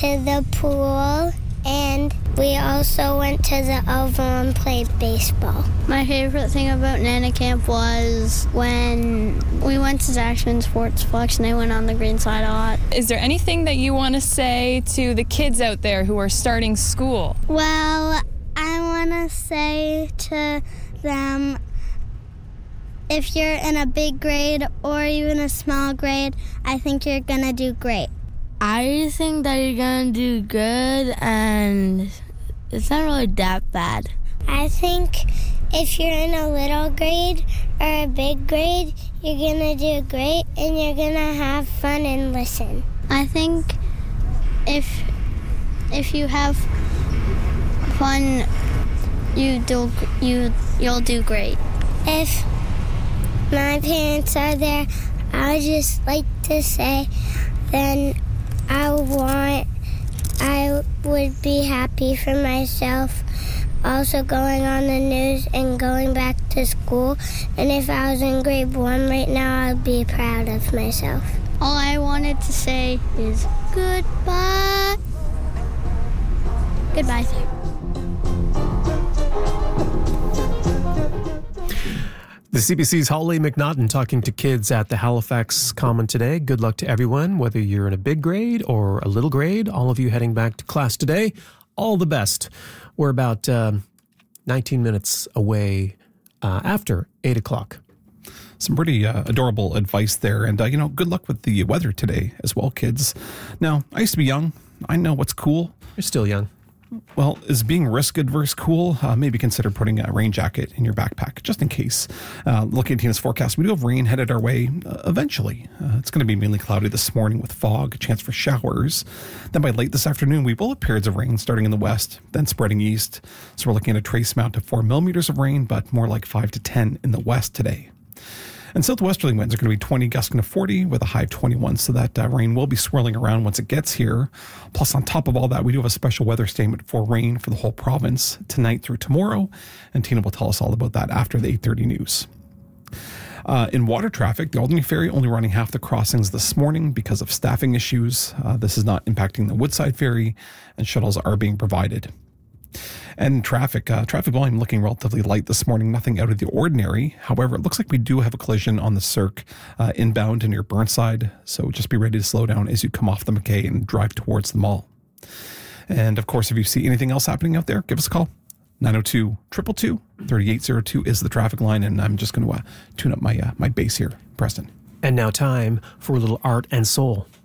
to the pool, and we also went to the oval and played baseball. My favorite thing about Nana Camp was when we went to Zaxman Sportsplex and I went on the green slide a lot. Is there anything that you want to say to the kids out there who are starting school? Well, I want to say to them, if you're in a big grade or even a small grade, I think you're going to do great. I think that you're going to do good, and it's not really that bad. I think if you're in a little grade or a big grade, you're going to do great and you're going to have fun and listen. I think if you have fun, you'll do great. If my parents are there, I would just like to say then I would be happy for myself also going on the news and going back to school. And if I was in grade 1 right now, I'd be proud of myself. All I wanted to say is goodbye. Goodbye. The CBC's Holly McNaughton talking to kids at the Halifax Common today. Good luck to everyone, whether you're in a big grade or a little grade. All of you heading back to class today, all the best. We're about 19 minutes away after 8 o'clock. Some pretty adorable advice there. And, good luck with the weather today as well, kids. Now, I used to be young. I know what's cool. You're still young. Well, is being risk adverse cool? Maybe consider putting a rain jacket in your backpack, just in case. Looking at Tina's forecast, we do have rain headed our way eventually. It's going to be mainly cloudy this morning with fog, a chance for showers. Then by late this afternoon, we will have periods of rain starting in the west, then spreading east. So we're looking at a trace amount of 4 millimeters of rain, but more like 5 to 10 in the west today. And southwesterly winds are going to be 20 gusting to 40 with a high 21, so that rain will be swirling around once it gets here. Plus, on top of all that, we do have a special weather statement for rain for the whole province tonight through tomorrow, and Tina will tell us all about that after the 8:30 news. In water traffic, the Alderney Ferry only running half the crossings this morning because of staffing issues. This is not impacting the Woodside Ferry, and shuttles are being provided. And traffic volume looking relatively light this morning, nothing out of the ordinary. However, it looks like we do have a collision on the Cirque inbound and near Burnside, so just be ready to slow down as you come off the McKay and drive towards the mall. And of course, if you see anything else happening out there, give us a call. 902-222-3802 is the traffic line, and I'm just going to tune up my bass here, Preston. And now time for a little art and soul.